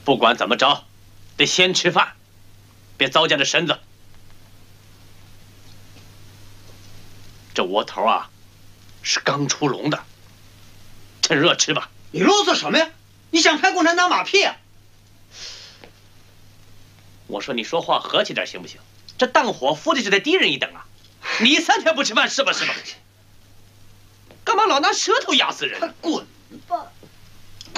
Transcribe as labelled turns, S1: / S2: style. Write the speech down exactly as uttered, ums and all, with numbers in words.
S1: 不管怎么着，得先吃饭，别糟践了身子。这窝头啊，是刚出笼的，趁热吃吧。
S2: 你啰嗦什么呀？你想拍共产党马屁啊？
S1: 我说你说话和气点行不行？这荡火夫的就得低人一等啊！你三天不吃饭是吧是吧？干嘛老拿舌头压死人？
S2: 滚吧！